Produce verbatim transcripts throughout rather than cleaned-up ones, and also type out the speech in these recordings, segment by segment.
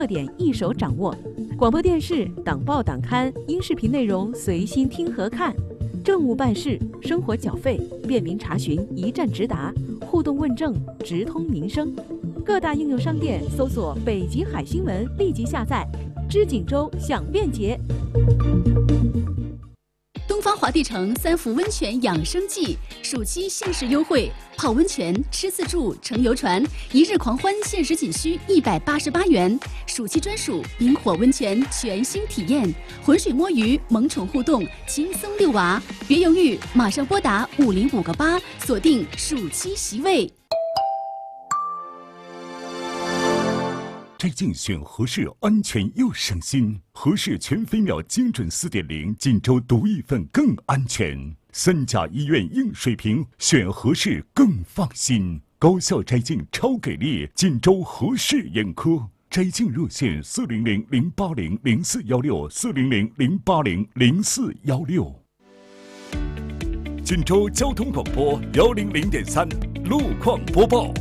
特点一手掌握。广播电视、党报党刊、音视频内容随心听和看，政务办事、生活缴费便民查询，一站直达，互动问政，直通民生。各大应用商店搜索北极海新闻，立即下载。知锦州享便捷。 东方华帝城三福温泉养生季暑期限时优惠，泡温泉、吃自助、乘游船，一日狂欢限时仅需一百八十八元。暑期专属冰火温泉全新体验，浑水摸鱼、萌宠互动，轻松遛娃。别犹豫，马上拨打五零五个八，锁定暑期席位。 摘镜选合适，安全又省心。合适全飞秒精准 四点零， 锦州独一份更安全。三甲医院硬水平，选合适更放心。高效摘镜超给力，锦州合适眼科摘镜热线：四零零零八零零四幺六，四零零零八零零四幺六。锦州交通广播幺零零点三路况播报。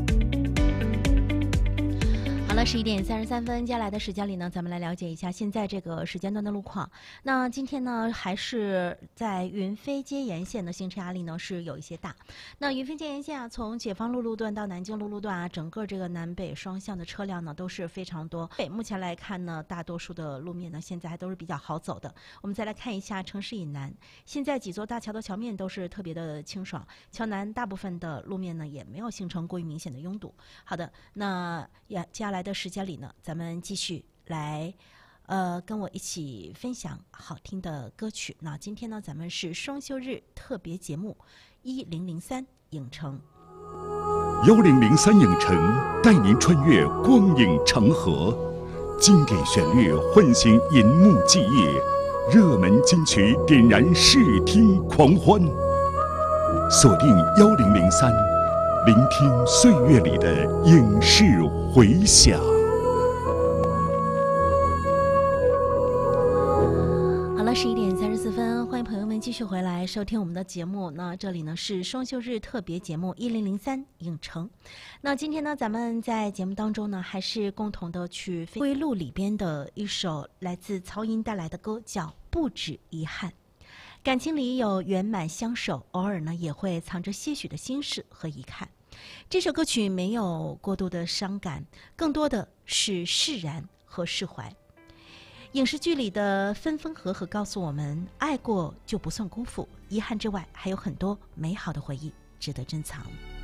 好了，十一点三十三分，接下来的时间里呢，咱们来了解一下现在这个时间段的路况。那今天呢，还是在云飞街沿线的行车压力呢是有一些大。那云飞街沿线啊，从解放路路段到南京路路段啊，整个这个南北双向的车辆呢都是非常多。北目前来看呢，大多数的路面呢现在还都是比较好走的。我们再来看一下城市以南，现在几座大桥的桥面都是特别的清爽，桥南大部分的路面呢也没有形成过于明显的拥堵。好的，那也接下来的时间里呢，咱们继续来，呃，跟我一起分享好听的歌曲。那今天呢，咱们是双休日特别节目一零零三影城。 幺零零三影城带您穿越光影长河，经典旋律唤醒银幕记忆，热门金曲点燃视听狂欢。锁定幺零零三，聆听岁月里的影视回响。 好了，十一点三十四分，欢迎朋友们继续回来收听我们的节目。那这里呢是双休日特别节目一零零三影城。那今天呢，咱们在节目当中呢，还是共同的去归路里边的一首来自曹寅带来的歌，叫《不止遗憾》。感情里有圆满相守，偶尔呢也会藏着些许的心事和遗憾。这首歌曲没有过度的伤感，更多的是释然和释怀。影视剧里的分分合合告诉我们，爱过就不算辜负，遗憾之外还有很多美好的回忆值得珍藏。